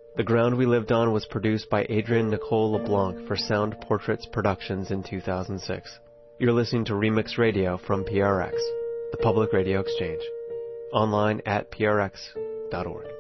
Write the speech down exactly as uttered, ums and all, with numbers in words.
The Ground We Lived On was produced by Adrienne Nicole LeBlanc for Sound Portraits Productions in two thousand six. You're listening to Remix Radio from P R X, the Public Radio Exchange. Online at p r x dot org.